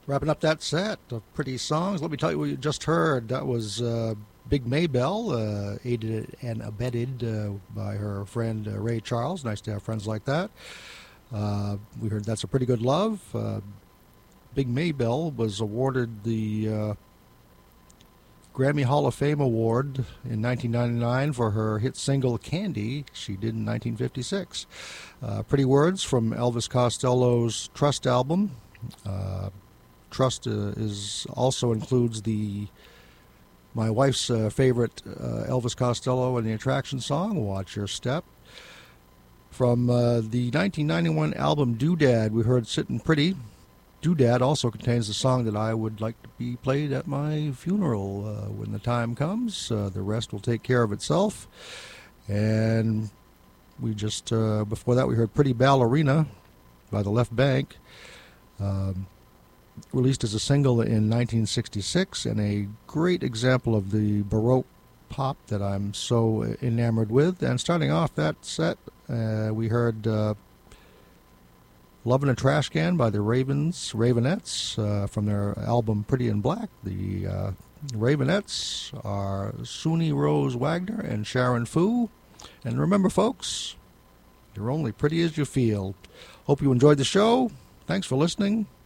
Wrapping up that set of pretty songs, let me tell you what you just heard. That was Big Maybelle, aided and abetted by her friend Ray Charles. Nice to have friends like that. We heard That's a Pretty Good Love. Big Maybelle was awarded the Grammy Hall of Fame Award in 1999 for her hit single Candy she did in 1956. Pretty words from Elvis Costello's Trust album. Trust also includes my wife's favorite Elvis Costello and the Attraction song, Watch Your Step. From the 1991 album Doodad, we heard Sittin' Pretty. Doodad also contains the song that I would like to be played at my funeral when the time comes. The rest will take care of itself. And we just, before that, we heard Pretty Ballerina by the Left Bank. Released as a single in 1966, and a great example of the Baroque pop that I'm so enamored with. And starting off that set, we heard Love in a Trash Can by the Ravenettes from their album Pretty in Black. The Ravenettes are Suni Rose Wagner and Sharon Fu. And remember, folks, you're only pretty as you feel. Hope you enjoyed the show. Thanks for listening.